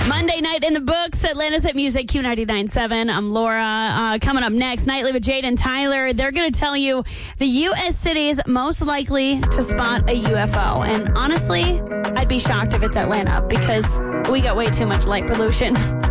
Monday night in the books, Atlanta's Hit Music, Q99.7. I'm Laura. Coming up next, Nightly with Jade and Tyler. They're going to tell you the U.S. cities most likely to spot a UFO. And honestly, I'd be shocked if it's Atlanta because we got way too much light pollution.